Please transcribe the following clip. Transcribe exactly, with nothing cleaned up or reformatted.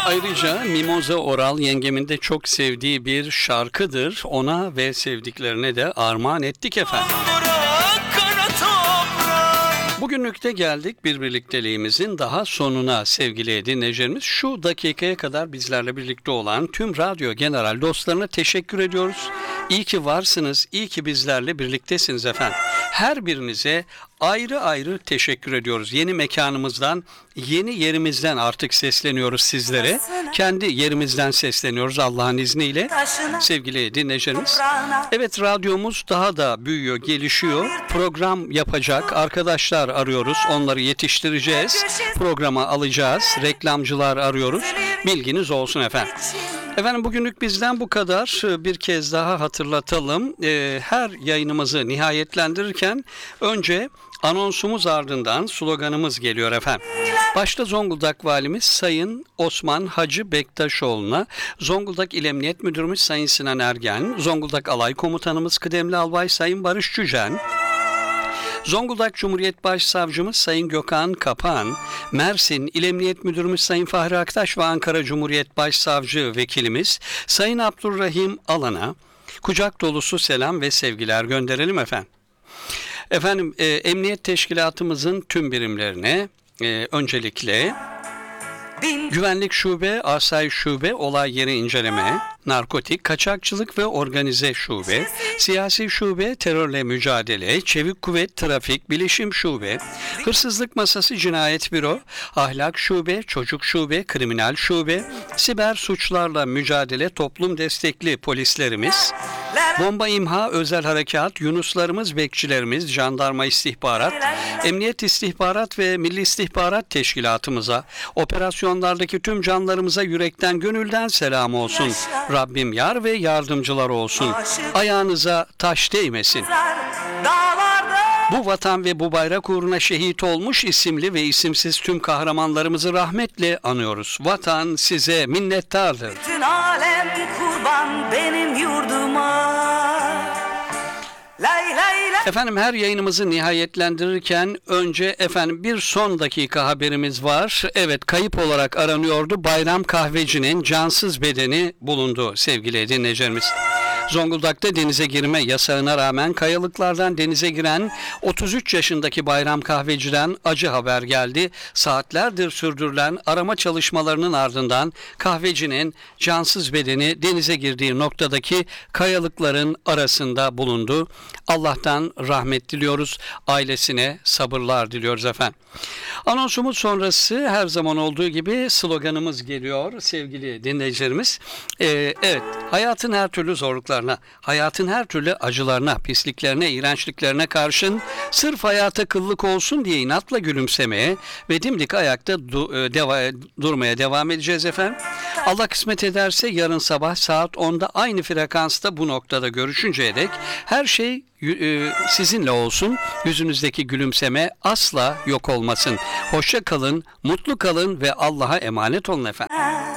Ayrıca Mimoza Oral yengemin de çok sevdiği bir şarkıdır. Ona ve sevdiklerine de armağan ettik efendim. Bugünlük de geldik bir birlikteliğimizin daha sonuna sevgili dinleyicilerimiz. Şu dakikaya kadar bizlerle birlikte olan tüm radyo general dostlarına teşekkür ediyoruz. İyi ki varsınız, iyi ki bizlerle birliktesiniz efendim. Her birinize ayrı ayrı teşekkür ediyoruz. Yeni mekanımızdan, yeni yerimizden artık sesleniyoruz sizlere. Kendi yerimizden sesleniyoruz Allah'ın izniyle. Sevgili dinleyicilerimiz. Evet, radyomuz daha da büyüyor, gelişiyor. Program yapacak arkadaşlar arıyoruz. Onları yetiştireceğiz. Programa alacağız. Reklamcılar arıyoruz. Bilginiz olsun efendim. Efendim bugünlük bizden bu kadar. Bir kez daha hatırlatalım. Her yayınımızı nihayetlendirirken önce anonsumuz ardından sloganımız geliyor efendim. Başta Zonguldak Valimiz Sayın Osman Hacı Bektaşoğlu'na, Zonguldak İl Emniyet Müdürümüz Sayın Sinan Ergen, Zonguldak Alay Komutanımız Kıdemli Albay Sayın Barış Cücen, Zonguldak Cumhuriyet Başsavcımız Sayın Gökhan Kapan, Mersin İl Emniyet Müdürümüz Sayın Fahri Aktaş ve Ankara Cumhuriyet Başsavcı Vekilimiz Sayın Abdurrahim Alan'a kucak dolusu selam ve sevgiler gönderelim efendim. Efendim e, Emniyet Teşkilatımızın tüm birimlerine e, öncelikle Güvenlik Şube, Asayiş Şube, Olay Yeri İnceleme, Narkotik, Kaçakçılık ve Organize Şube, Siyasi Şube, Terörle Mücadele, Çevik Kuvvet, Trafik, Bilişim Şube, Hırsızlık Masası, Cinayet Büro, Ahlak Şube, Çocuk Şube, Kriminal Şube, Siber Suçlarla Mücadele, Toplum Destekli Polislerimiz, Bomba İmha, Özel Harekat, Yunuslarımız, Bekçilerimiz, Jandarma İstihbarat, Emniyet İstihbarat ve Milli İstihbarat Teşkilatımıza, operasyonlardaki tüm canlarımıza yürekten gönülden selam olsun. Rabbim yar ve yardımcılar olsun. Ayağınıza taş değmesin. Bu vatan ve bu bayrak uğruna şehit olmuş isimli ve isimsiz tüm kahramanlarımızı rahmetle anıyoruz. Vatan size minnettardır. Bütün alem kurban benim yurduma. Lay lay lay. Efendim her yayınımızı nihayetlendirirken önce efendim bir son dakika haberimiz var. Evet, kayıp olarak aranıyordu. Bayram Kahveci'nin cansız bedeni bulundu sevgili dinleyicilerimiz. Zonguldak'ta denize girme yasağına rağmen kayalıklardan denize giren otuz üç yaşındaki Bayram Kahveci'den acı haber geldi. Saatlerdir sürdürülen arama çalışmalarının ardından kahvecinin cansız bedeni denize girdiği noktadaki kayalıkların arasında bulundu. Allah'tan rahmet diliyoruz. Ailesine sabırlar diliyoruz efendim. Anonsumuz sonrası her zaman olduğu gibi sloganımız geliyor sevgili dinleyicilerimiz. Ee, evet, hayatın her türlü zorluklarına, hayatın her türlü acılarına, pisliklerine, iğrençliklerine karşın sırf hayata kıllık olsun diye inatla gülümsemeye ve dimdik ayakta du- deva- durmaya devam edeceğiz efendim. Allah kısmet ederse yarın sabah saat onda aynı frekansta bu noktada görüşünceye dek her şey sizinle olsun. Yüzünüzdeki gülümseme asla yok olmasın. Hoşça kalın, mutlu kalın ve Allah'a emanet olun efendim.